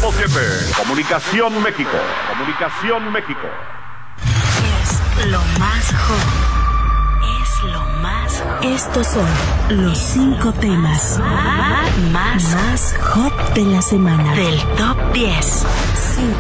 7. Comunicación México. Comunicación México. Es lo más hot. Es lo más hot. Estos son los 5 temas más hot de la semana. Del Top 10.